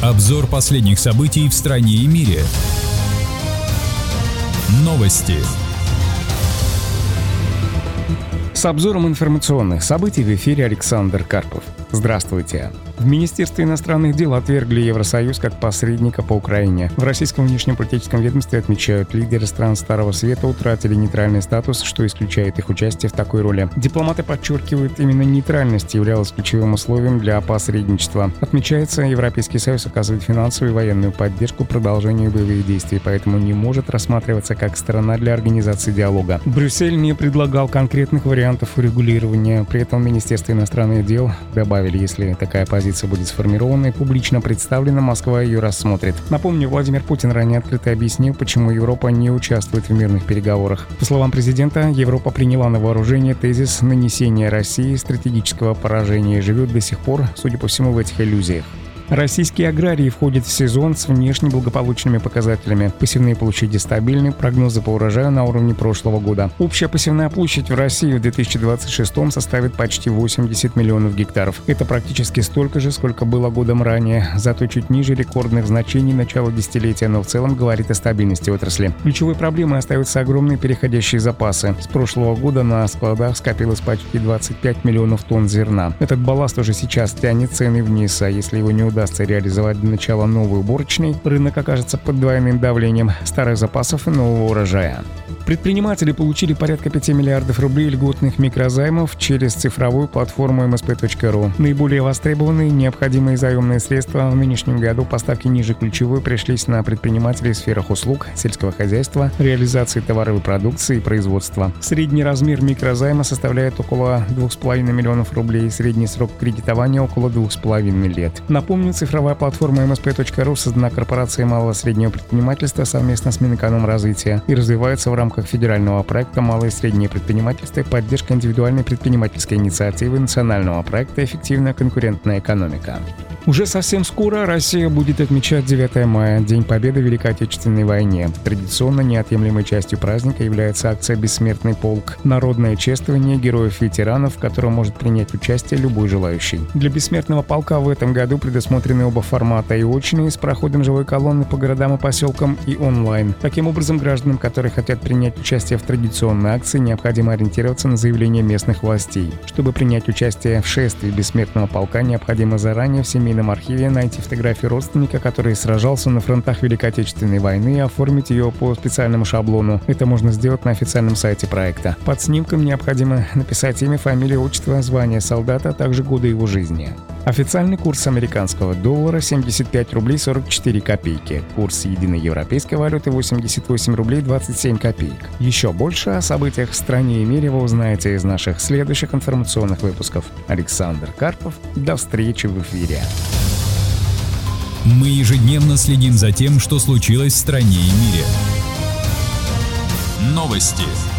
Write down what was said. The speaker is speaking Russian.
Обзор последних событий в стране и мире. Новости. С обзором информационных событий в эфире Александр Карпов. Здравствуйте. В Министерстве иностранных дел отвергли Евросоюз как посредника по Украине. В российском внешнеполитическом ведомстве отмечают, лидеры стран Старого Света утратили нейтральный статус, что исключает их участие в такой роли. Дипломаты подчеркивают, именно нейтральность являлась ключевым условием для посредничества. Отмечается, Европейский Союз оказывает финансовую и военную поддержку продолжению боевых действий, поэтому не может рассматриваться как сторона для организации диалога. Брюссель не предлагал конкретных вариантов урегулирования. При этом Министерство иностранных дел добавили, если такая позиция будет сформирована и публично представлена, Москва ее рассмотрит. Напомню, Владимир Путин ранее открыто объяснил, почему Европа не участвует в мирных переговорах. По словам президента, Европа приняла на вооружение тезис нанесения России стратегического поражения и живет до сих пор, судя по всему, в этих иллюзиях. Российские аграрии входят в сезон с внешне благополучными показателями. Посевные площади стабильны, прогнозы по урожаю на уровне прошлого года. Общая посевная площадь в России в 2026 составит почти 80 миллионов гектаров. Это практически столько же, сколько было годом ранее, зато чуть ниже рекордных значений начала десятилетия, но в целом говорит о стабильности отрасли. Ключевой проблемой остаются огромные переходящие запасы. С прошлого года на складах скопилось почти 25 миллионов тонн зерна. Этот балласт уже сейчас тянет цены вниз, а если его не удастся реализовать до начала новой уборочной, рынок окажется под двойным давлением старых запасов и нового урожая. Предприниматели получили порядка 5 миллиардов рублей льготных микрозаймов через цифровую платформу msp.ru. Наиболее востребованные необходимые заемные средства в нынешнем году поставки ниже ключевой пришлись на предпринимателей в сферах услуг, сельского хозяйства, реализации товаровой продукции и производства. Средний размер микрозайма составляет около 2,5 миллионов рублей, средний срок кредитования около 2,5 лет. Напомню, цифровая платформа msp.ru создана корпорацией малого и среднего предпринимательства совместно с Минэкономразвития и развивается в рамках федерального проекта «Малое и среднее предпринимательство» и поддержка индивидуальной предпринимательской инициативы национального проекта «Эффективная конкурентная экономика». Уже совсем скоро Россия будет отмечать 9 мая, День Победы в Великой Отечественной войне. Традиционно неотъемлемой частью праздника является акция «Бессмертный полк» – народное чествование героев-ветеранов, в котором может принять участие любой желающий. Для «Бессмертного полка» в этом году предусмотрены оба формата – и очные, с проходом живой колонны по городам и поселкам, и онлайн. Таким образом, гражданам, которые хотят принять участие в традиционной акции, необходимо ориентироваться на заявление местных властей. Чтобы принять участие в шествии Бессмертного полка, необходимо заранее в семейном архиве найти фотографию родственника, который сражался на фронтах Великой Отечественной войны, и оформить ее по специальному шаблону. Это можно сделать на официальном сайте проекта. Под снимком необходимо написать имя, фамилию, отчество, звание солдата, а также годы его жизни. Официальный курс американского доллара 75 рублей 44 копейки. Курс единой европейской валюты 88 рублей 27 копеек. Еще больше о событиях в стране и мире вы узнаете из наших следующих информационных выпусков. Александр Карпов. До встречи в эфире. Мы ежедневно следим за тем, что случилось в стране и мире. Новости.